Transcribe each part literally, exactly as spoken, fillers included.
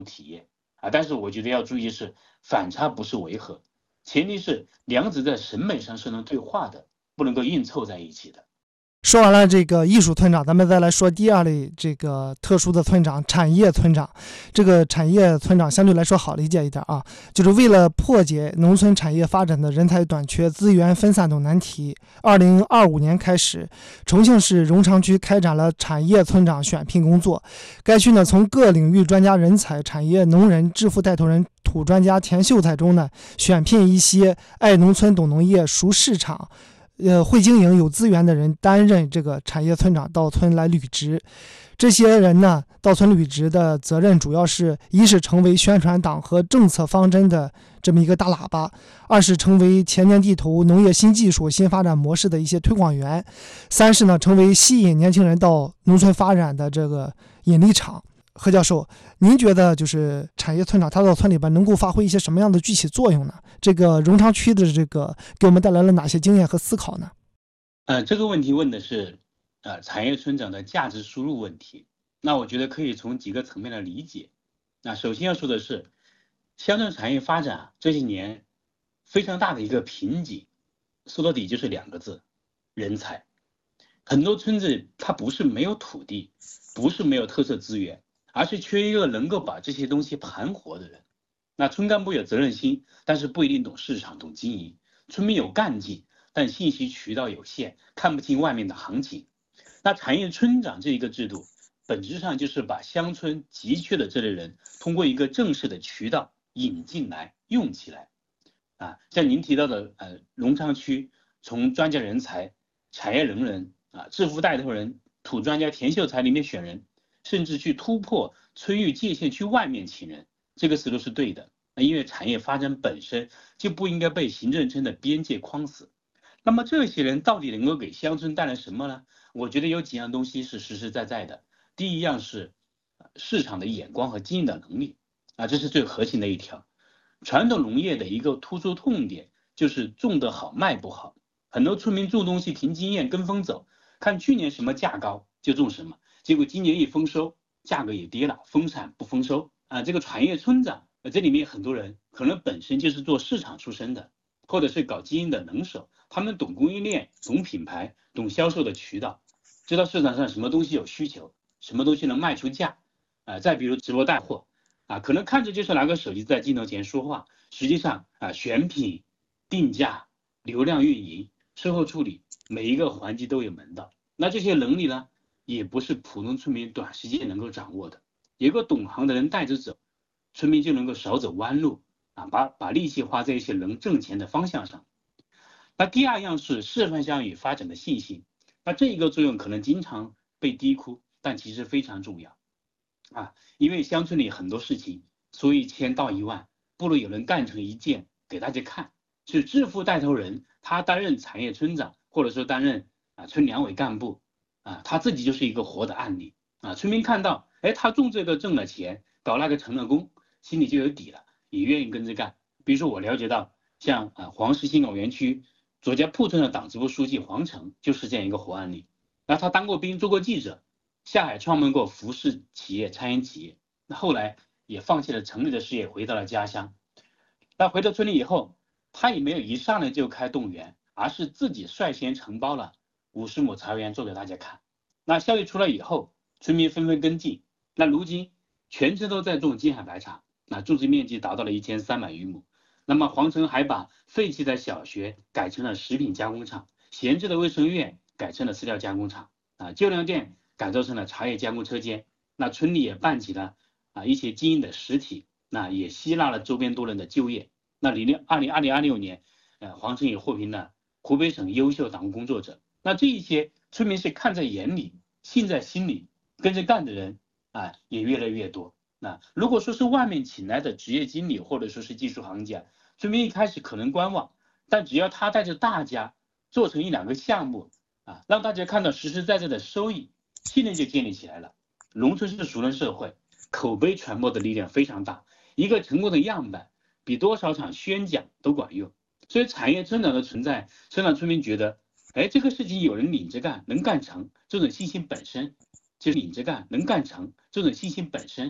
体验啊。但是我觉得要注意是反差不是违和，前提是两者在审美上是能对话的，不能够硬凑在一起的。 说完了这个艺术村长，咱们再来说第二类这个特殊的村长——产业村长。这个产业村长相对来说好理解一点啊，就是为了破解农村产业发展的人才短缺、资源分散等难题，二零二五年开始，重庆市荣昌区开展了产业村长选聘工作。该区呢，从各领域专家人才、产业农人、致富带头人、土专家田秀才中呢，选聘一些爱农村、懂农业、熟市场。呃，会经营、有资源的人担任这个产业村长，到村来履职。这些人呢，到村履职的责任主要是：一是成为宣传党和政策方针的这么一个大喇叭；二是成为前沿地头农业新技术、新发展模式的一些推广员；三是呢，成为吸引年轻人到农村发展的这个引力场。何教授，您觉得就是产业村长他到村里边能够发挥一些什么样的具体作用呢？这个荣昌区的这个给我们带来了哪些经验和思考呢？ 呃，这个问题问的是呃产业村长的价值输入问题。那我觉得可以从几个层面来理解。那首先要说的是，乡村产业发展这些年非常大的一个瓶颈，说到底就是两个字：人才。很多村子它不是没有土地，不是没有特色资源，而是缺一个能够把这些东西盘活的人。那村干部有责任心，但是不一定懂市场、懂经营；村民有干劲，但信息渠道有限，看不清外面的行情。那产业村长这一个制度，本质上就是把乡村急缺的这类人，通过一个正式的渠道引进来、用起来。啊，像您提到的，呃，荣昌区从专家人才、产业能人啊、致富带头人、土专家田秀才里面选人，甚至去突破村域界限去外面请人，这个思路是对的。因为产业发展本身就不应该被行政村的边界框死。那么这些人到底能够给乡村带来什么呢？我觉得有几样东西是实实在在的。第一样是市场的眼光和经营的能力啊，这是最核心的一条。传统农业的一个突出痛点就是种得好卖不好，很多村民种东西凭经验跟风走，看去年什么价高就种什么，结果今年一丰收，价格也跌了，丰产不丰收啊。这个产业村长，这里面很多人可能本身就是做市场出身的，或者是搞经营的能手，他们懂供应链、懂品牌、懂销售的渠道，知道市场上什么东西有需求，什么东西能卖出价啊。再比如直播带货。啊，可能看着就是拿个手机在镜头前说话，实际上啊，选品、定价、流量运营、售后处理，每一个环节都有门道。那这些能力呢，也不是普通村民短时间能够掌握的。有个懂行的人带着走，村民就能够少走弯路啊，把把力气花在一些能挣钱的方向上。那第二样是示范项与发展的信心，那这一个作用可能经常被低估，但其实非常重要。啊，因为乡村里很多事情说一千道一万，不如有人干成一件给大家看。是致富带头人，他担任产业村长，或者说担任啊村两委干部，啊他自己就是一个活的案例啊。村民看到，哎，他种这个挣了钱，搞那个成了功，心里就有底了，也愿意跟着干。比如说我了解到，像啊黄石新港园区左家铺村的党支部书记黄成就是这样一个活案例。然后他当过兵，做过记者。下海创办过服饰企业、餐饮企业，那后来也放弃了城里的事业，回到了家乡。那回到村里以后，他也没有一上来就开动物园，而是自己率先承包了五十亩茶园做给大家看。那效益出来以后，村民纷纷跟进。那如今全村都在种金海白茶，那种植面积达到了一千三百余亩。那么黄城还把废弃的小学改成了食品加工厂，闲置的卫生院改成了饲料加工厂，啊，旧粮店改造成了茶叶加工车间。那村里也办起了啊一些经营的实体，那也吸纳了周边多人的就业。那零二零二零二六年，呃，黄城也获评了湖北省优秀党务工作者。那这一些村民是看在眼里，信在心里，跟着干的人啊也越来越多。那如果说是外面请来的职业经理或者说是技术行家，村民一开始可能观望，但只要他带着大家做成一两个项目啊，让大家看到实实在在的收益，信任就建立起来了。农村是熟人社会，口碑传播的力量非常大，一个成功的样板比多少场宣讲都管用。所以产业村长的存在，村长村民觉得，哎，这个事情有人领着干，能干成，这种信心本身，就是领着干，能干成，这种信心本身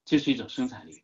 就是一种生产力。